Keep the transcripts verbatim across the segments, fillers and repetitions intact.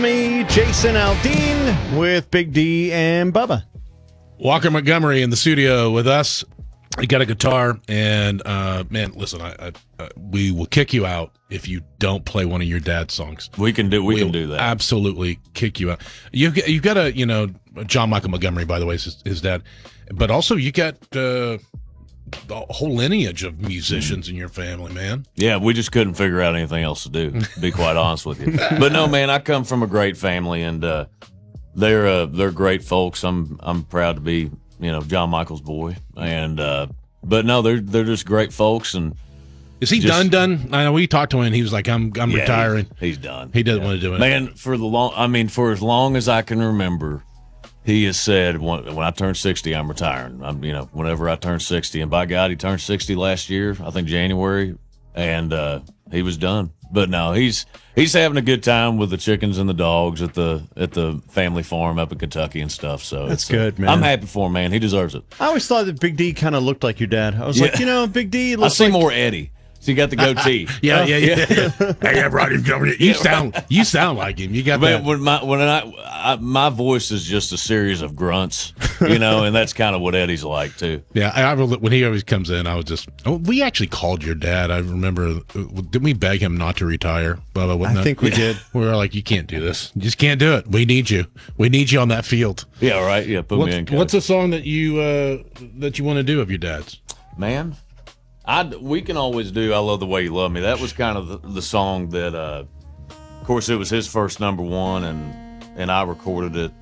Me, Jason Aldean with Big D and Bubba. Walker Montgomery in the studio with us. He got a guitar, and uh, man, listen, I, I, uh, we will kick you out if you don't play one of your dad's songs. We can do. We We'll can do that. Absolutely kick you out. You you've got a you know John Michael Montgomery, by the way, is his, his dad, but also you got uh, the whole lineage of musicians in your family, man. Yeah, we just couldn't figure out anything else to do, to be quite honest with you. But no, man, I come from a great family, and uh, they're uh, they're great folks. I'm I'm proud to be you know John Michael's boy, and uh, but no, they're they're just great folks. And is he just, done? Done? I know we talked to him. And he was like, "I'm I'm yeah, retiring." He, he's done. He doesn't yeah. want to do it, man. For the long, I mean, for as long as I can remember. He has said, when, when I turn sixty, I'm retiring. I'm, you know, whenever I turn sixty, and by God, he turned sixty last year, I think January, and uh, he was done. But no, he's he's having a good time with the chickens and the dogs at the at the family farm up in Kentucky and stuff. So That's it's, good, uh, man. I'm happy for him, man. He deserves it. I always thought that Big D kind of looked like your dad. I was Yeah. like, you know, Big D I looks see like more Eddie. So you got the goatee. Yeah, yeah, yeah. Hey, yeah, Roddy, you sound you sound like him. You got Man, that. when my when I, I my voice is just a series of grunts, you know, and that's kind of what Eddie's like too. Yeah, I, I, when he always comes in, I was just. Oh, we actually called your dad. I remember. Didn't we beg him not to retire, Bubba? Wasn't I that- think we did. We were like, you can't do this. You just can't do it. We need you. We need you on that field. Yeah, right. Yeah, put What's, me in. Coach. what's a song that you uh, that you want to do of your dad's? Man, I we can always do "I Love the Way You Love Me." That was kind of the, the song that, uh, of course, it was his first number one, and and I recorded it.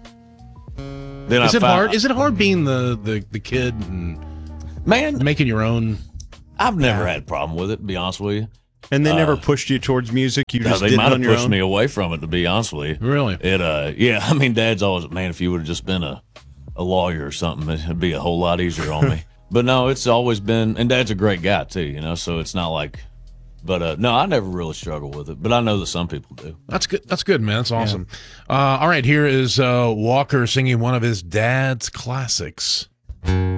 Then Is I it found, hard? Is it hard being the, the, the kid and man? making your own? I've never had a problem with it. To be honest with you, And they never Uh, pushed you towards music. You no, just they did might it have on your pushed own. me away from it. To be honest with you, Really? it. Uh, yeah. I mean, Dad's always, man, if you would have just been a a lawyer or something, it'd be a whole lot easier on me. But no, it's always been, and Dad's a great guy too, you know. So it's not like, but uh, no, I never really struggle with it. But I know that some people do. That's good. That's good, man. That's awesome. Uh, all right, here is uh, Walker singing one of his dad's classics.